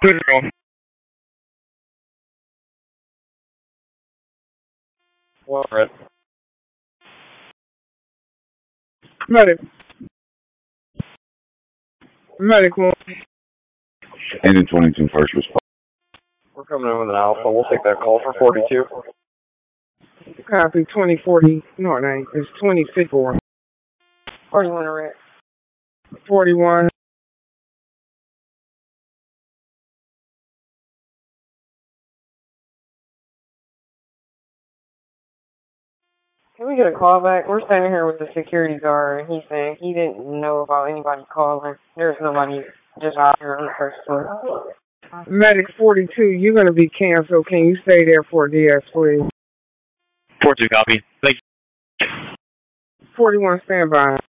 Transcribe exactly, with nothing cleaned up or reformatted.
Good girl. Well, right. Medic. Medic one. Engine twenty-two first response. We're coming in with an alpha. We'll take that call for forty-two. Copy twenty forty. No, it ain't. It's twenty fifty-four. forty-one, right? forty-one. Can we get a call back? We're standing here with the security guard, and he's saying he didn't know about anybody calling. There's nobody just out here on the first floor. Medic forty-two, you're going to be canceled. Can you stay there for D S, please? forty-two, copy. Thank you. forty-one, stand by.